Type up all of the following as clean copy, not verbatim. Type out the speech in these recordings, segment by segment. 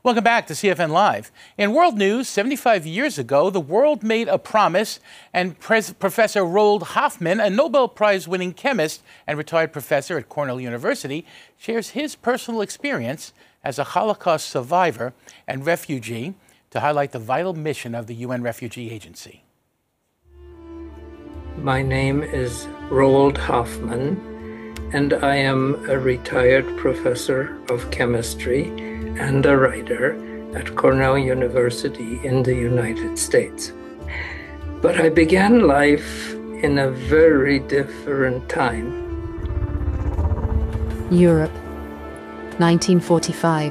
Welcome back to CFN Live. In world news, 75 years ago, the world made a promise, and Professor Roald Hoffmann, a Nobel Prize-winning chemist and retired professor at Cornell University, shares his personal experience as a Holocaust survivor and refugee to highlight the vital mission of the UN Refugee Agency. My name is Roald Hoffmann, and I am a retired professor of chemistry and a writer at Cornell University in the United States. But I began life in a very different time. Europe, 1945.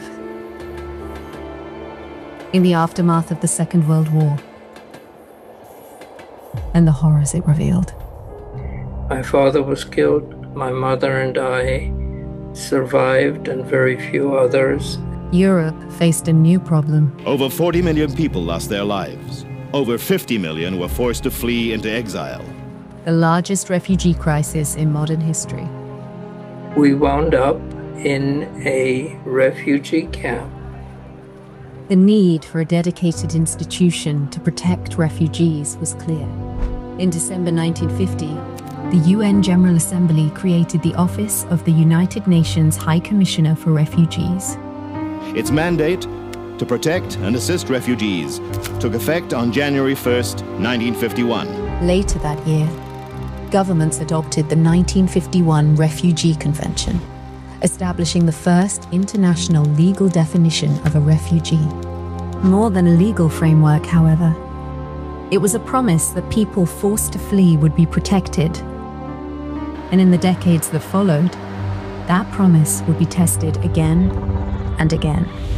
In the aftermath of the Second World War and the horrors it revealed. My father was killed, my mother and I survived, and very few others. Europe faced a new problem. Over 40 million people lost their lives. Over 50 million were forced to flee into exile. The largest refugee crisis in modern history. We wound up in a refugee camp. The need for a dedicated institution to protect refugees was clear. In December 1950, the UN General Assembly created the Office of the United Nations High Commissioner for Refugees. Its mandate, to protect and assist refugees, took effect on January 1st, 1951. Later that year, governments adopted the 1951 Refugee Convention, establishing the first international legal definition of a refugee. More than a legal framework, however, it was a promise that people forced to flee would be protected. And in the decades that followed, that promise would be tested again and again.